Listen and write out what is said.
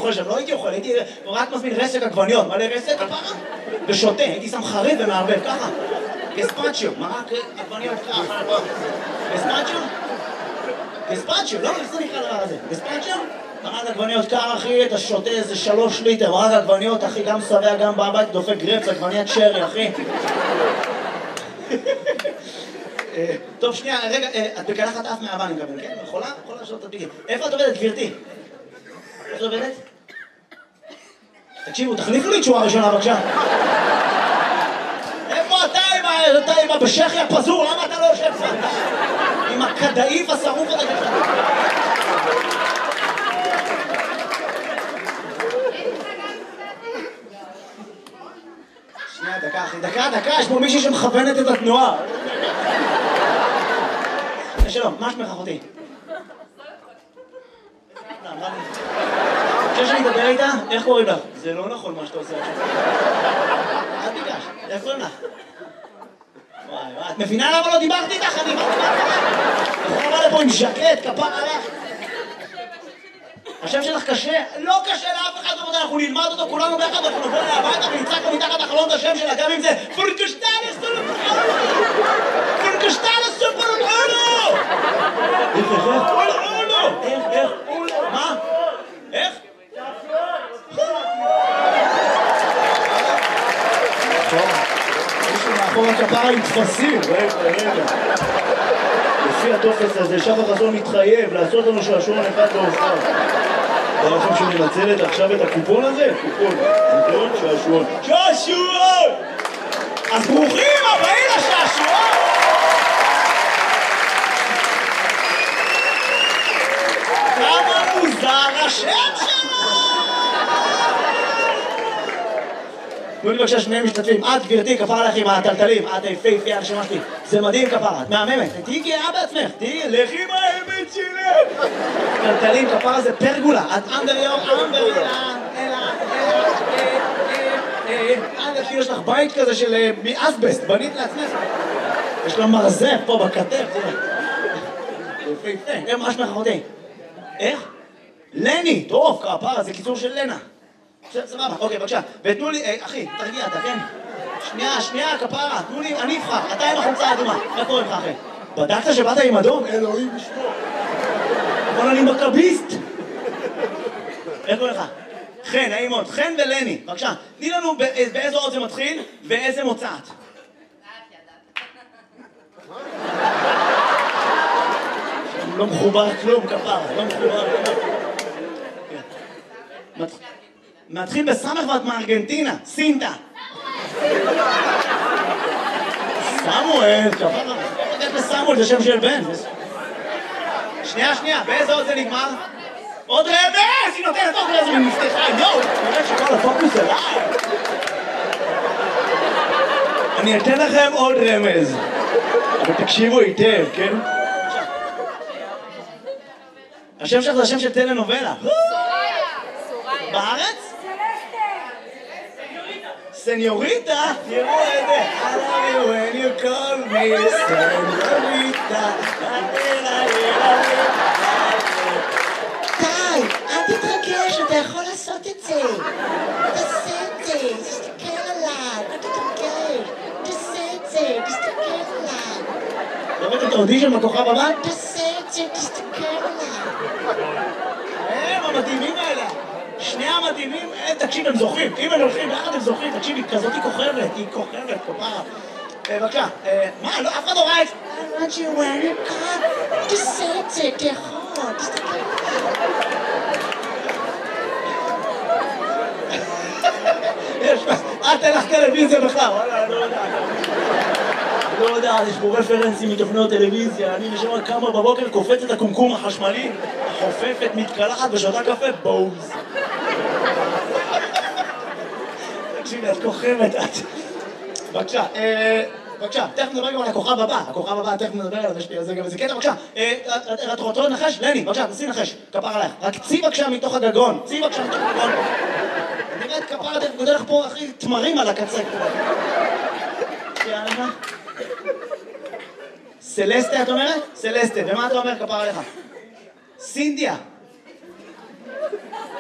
אוכל שם, לא הייתי אוכל, הייתי רק מזמין רסק עגבניות, מלא רסק, כפרה, ושותה, הייתי שם חריף ומערבב, ככה. גספצ'יו, מרק עגבניות ככה. גספצ'יו? גספצ'יו, לא, איך זה נקרא דבר הזה? גספצ'יו? מרק עגבניות קר, אחי, אתה שותה איזה 3 ליטר, מרק עגבניות, אחי, גם שבע, גם בבית, דופק גרפס, עגבניית שרי, אחי. טוב, שנייה, רגע, את בקלחת אף מאהבה, אני מקבל, כן? יכולה? יכולה לשאול את הדביגים. איפה את עובדת, גברתי? איפה את עובדת? תקשיבו, תחליפו לי תשובה ראשונה, בבקשה. איפה אתה עם הבשכי הפזור? למה אתה לא יושב פה? עם הכדאיף השרוף הזה ככה. שנייה, דקה, אחי, דקה, יש פה מישהי שמכוונת את התנועה. שלום, מה שמך אחותי? חושב שאני אדבר איתה? איך קוראים לך? זה לא נכון מה שאתה עושה עכשיו. אל תיגש, איך קוראים לך? וואי, את מבינה למה לא דיברתי איתך? אני יכולה לבוא לפה עם ז'קט, כפר עליך. השם שלך קשה? לא קשה לאף אחד בבודה, אנחנו נלמד אותו כולנו ביחד, אנחנו נבוא אליה הביתה ונצעק לו מתחת החלון את השם שלה, גם אם זה פורקשטל סופר חולו! פורקשטל סופר חולו! איך? מה? איך? מישהו מאחור הכפרה עם תפסים, רגע. לפי הטופס הזה, שחר חסון מתחייב לעשות לנו שעשועון אחד להופעה. לא לכם שאני מנצלת עכשיו את הקופון הזה? קופון, שעשועון. שעשועון! אז ברוכים הבאים לשעשועון! כמה מוזר השם שלו! תנו לי בבקשה שני משתתפים. את גברתי, כפרה לך עם הטלטלים, את היפהפייה הנשמה שלי. זה מדהים כפרה, את מהממת. תהיי גאה בעצמך, לכי עם האמת שלך. טלטלים, כפרה זה פרגולה. את יש לך בית כזה של מאסבסט, בנית לעצמך. יש לה מרזף פה בכתף. יפהפה, מה שמך אחותי? איך? לני, טוב, כפרה, זה קיצור של לנה. סבבה, אוקיי, בבקשה. ותנו לי, אחי, תרגיע אתה, כן? שנייה, כפרה, תנו לי, אני אבחר, אתה עם החולצה האדומה. מה קורה לך, אחי? בדקת שבאת עם אדום? אלוהים בשמו. אבל אני מכביסט. איך קורה לך? חן, נעים מאוד, חן ולני, בבקשה. תני לנו באיזו אות זה מתחיל ואיזה מוצאת. לא מחובר כלום, כפרה, לא מחובר כלום. מתחיל בסמך ואת מארגנטינה, סינטה. סמואל, כפרה. איך לסמואל, זה שם של בן. שנייה, באיזה עוד זה נגמר? עוד רמז! היא נותנת עוד רמז מנפתחה, יואו! נראה שכל הפוקוס אליי. אני אתן לכם עוד רמז. אבל תקשיבו היטב, כן? השם שלך זה השם של טלנובלה. בארץ? סניוריטה? תראו את זה. I love you when you call me סניוריטה. די, אל תתרגש, אתה יכול לעשות את זה. תעשה את זה, תסתכל עליי, אל תתרגש. תעשה את זה, תסתכל עליי. לראות את האודישן בכוכב הבא? תעשה את זה, תסתכל עליי. הם המדהימים האלה. שני המדהימים, תקשיב, הם זוכים. אם הם הולכים ביחד הם זוכים, תקשיב, היא כזאת היא כוכבת, כפרה. בבקשה, מה, אף אחד לא ראה את זה? I want you when you come, תעשה את זה, תיכול, תסתכל עליי. אל תלך טלוויזיה בכלל, וואלה, לא יודע, יש פה רפרנסים מתוכניות טלוויזיה, אני נשמע כמה בבוקר קופץ את הקומקום החשמלי, חופפת, מתקלחת ושותה קפה, בוז. תקשיבי, את כוכבת, את. בבקשה, תכף נדבר גם על הכוכב הבא, תכף נדבר עליו, יש לי על זה גם איזה קטע, בבקשה. את רוצה לנחש? לני, בבקשה, תנסי לנחש, כפר עלייך. רק צי בבקשה מתוך הגגון, נראית כפר, אתה גודל לך פה, אחי, תמרים על הקצה. יאללה. סלסטה, את אומרת? סלסטה, ומה אתה אומר, כפר עליך? סינדיה.